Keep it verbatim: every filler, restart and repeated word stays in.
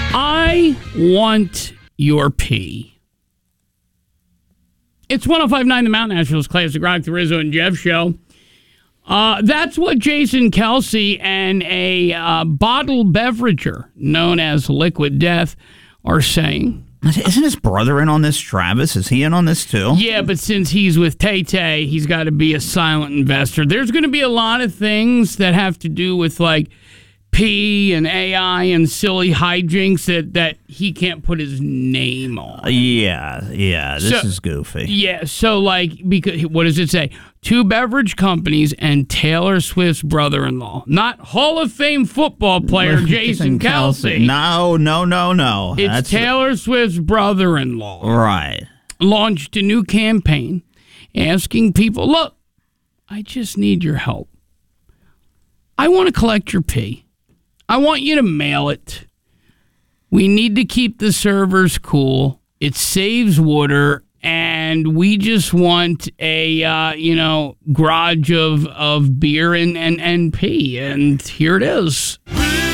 I want your pee. It's one oh five point nine The Mountain, Nashville's Classic Rock, the Rizzo and Jeff Show. Uh, that's what Jason Kelsey and a uh, bottled beverager known as Liquid Death are saying. Isn't his brother in on this, Travis? Is he in on this too? Yeah, but since he's with Tay-Tay, he's got to be a silent investor. There's going to be a lot of things that have to do with, like, pee and A I and silly hijinks that, that he can't put his name on. Uh, yeah, yeah, this So- is goofy. Yeah, so, like, because what does it say? Two beverage companies and Taylor Swift's brother-in-law. Not Hall of Fame football player Jason Kelsey. No, no, no, no. It's That's Taylor Swift's brother-in-law. right. Launched a new campaign asking people, look, I just need your help. I want to collect your pee. I want you to mail it. We need to keep the servers cool. It saves water, and we just want a uh, you know garage of of beer and and and pee. And here it is.